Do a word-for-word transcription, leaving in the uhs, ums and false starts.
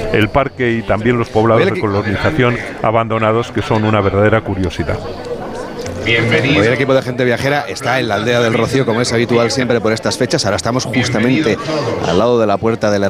el parque y también los poblados de colonización abandonados, que son una verdadera curiosidad. Bienvenido. Hoy el equipo de Gente Viajera está en la aldea del Rocío, como es habitual siempre por estas fechas. Ahora estamos justamente al lado de la puerta del